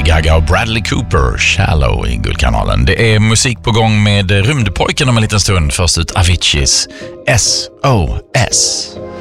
Gaga och Bradley Cooper, Shallow i Guldkanalen. Det är musik på gång med Rymdpojken om en liten stund. Först ut Aviciis SOS.